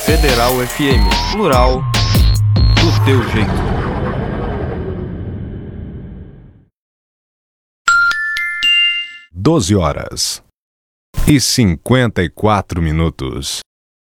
Federal FM, plural, do teu jeito. 12 horas e 54 minutos.